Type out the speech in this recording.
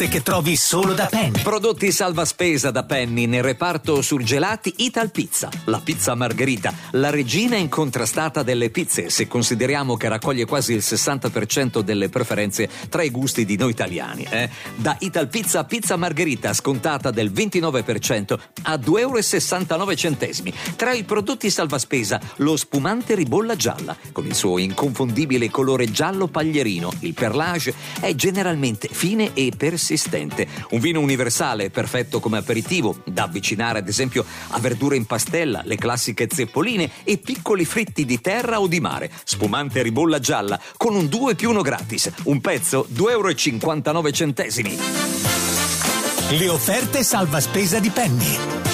che trovi solo da Penny. Prodotti salva spesa da Penny nel reparto surgelati Ital Pizza. La pizza margherita, la regina incontrastata delle pizze, se consideriamo che raccoglie quasi il 60% delle preferenze tra i gusti di noi italiani. Da Ital Pizza, pizza margherita scontata del 29% a €2,69. Tra i prodotti salva spesa, lo spumante ribolla gialla, con il suo inconfondibile colore giallo paglierino. Il perlage è generalmente fine e persistente. Un vino universale, perfetto come aperitivo, da avvicinare ad esempio a verdure in pastella, le classiche zeppoline e piccoli fritti di terra o di mare. Spumante ribolla gialla con un 2 più 1 gratis. Un pezzo €2,59. Le offerte salva spesa di Penny.